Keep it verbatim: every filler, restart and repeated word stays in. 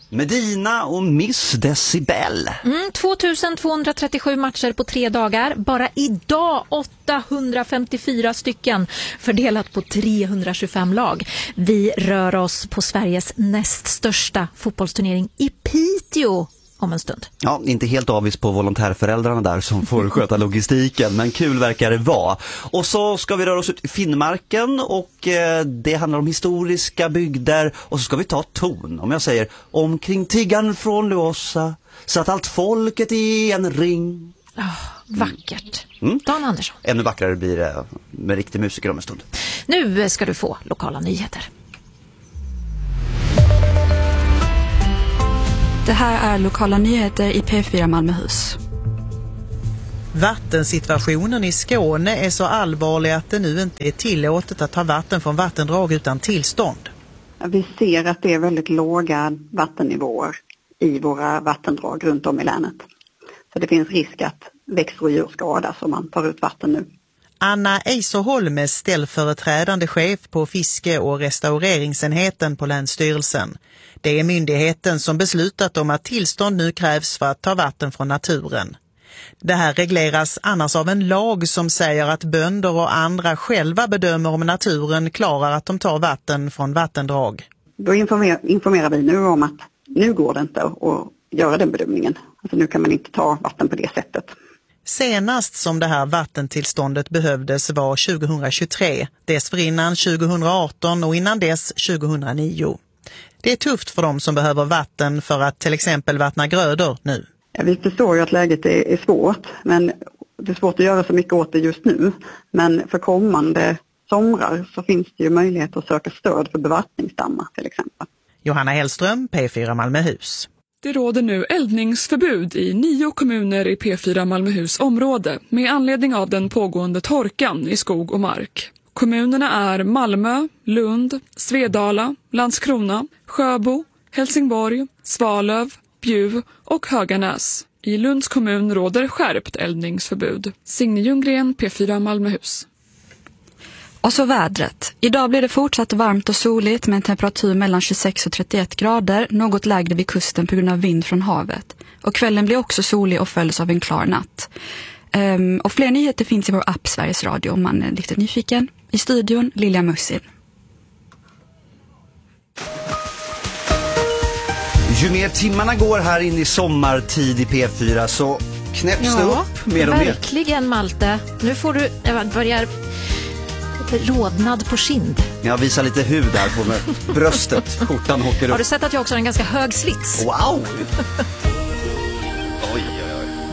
Medina och Miss Decibel. Mm, tvåtusentvåhundratrettiosju matcher på tre dagar. Bara idag åttahundrafemtiofyra stycken fördelat på trehundratjugofem lag. Vi rör oss på Sveriges näst största fotbollsturnering i Piteå om en stund. Ja, inte helt avis på volontärföräldrarna där som får sköta logistiken, men kul verkar det vara. Och så ska vi röra oss ut i Finnmarken och eh, det handlar om historiska bygder och så ska vi ta ton. Om jag säger omkring tiggan från Luossa satt allt folket i en ring. Oh, vackert. Mm. Dan Andersson. Ännu vackrare blir det med riktig musiker om en stund. Nu ska du få lokala nyheter. Det här är lokala nyheter i P fyra Malmöhus. Vattensituationen i Skåne är så allvarlig att det nu inte är tillåtet att ta vatten från vattendrag utan tillstånd. Vi ser att det är väldigt låga vattennivåer i våra vattendrag runt om i länet. Så det finns risk att växter och djur skadas om man tar ut vatten nu. Anna Eiserholm är ställföreträdande chef på fiske- och restaureringsenheten på Länsstyrelsen. Det är myndigheten som beslutat om att tillstånd nu krävs för att ta vatten från naturen. Det här regleras annars av en lag som säger att bönder och andra själva bedömer om naturen klarar att de tar vatten från vattendrag. Då informer- informerar vi nu om att nu går det inte att göra den bedömningen. Alltså nu kan man inte ta vatten på det sättet. Senast som det här vattentillståndet behövdes var tjugohundratjugotre, dessförinnan tjugohundraarton och innan dess tjugohundranio. Det är tufft för dem som behöver vatten för att till exempel vattna grödor nu. Ja, vi förstår ju att läget är, är svårt, men det är svårt att göra så mycket åt det just nu. Men för kommande somrar så finns det ju möjlighet att söka stöd för bevattningsdammar till exempel. Johanna Hellström, P fyra Malmöhus. Det råder nu eldningsförbud i nio kommuner i P fyra Malmöhus område med anledning av den pågående torkan i skog och mark. Kommunerna är Malmö, Lund, Svedala, Landskrona, Sjöbo, Helsingborg, Svalöv, Bjuv och Höganäs. I Lunds kommun råder skärpt eldningsförbud. Signe Ljunggren, P fyra Malmöhus. Och så vädret. Idag blir det fortsatt varmt och soligt med en temperatur mellan tjugosex och trettioett grader, något lägre vid kusten på grund av vind från havet. Och kvällen blir också solig och följs av en klar natt. Um, och fler nyheter finns i vår app Sveriges Radio om man är riktigt nyfiken. I studion, Lilja Mussin. Ju mer timmarna går här in i sommartid i P fyra så knäpps ja, det upp mer och mer. Verkligen, Malte. Nu får du jag börjar lite rodnad på kind. Jag visar lite hud där på mig. Bröstet, skjortan åker upp. Har du sett att jag också har en ganska hög slits? Wow! Oj, oj.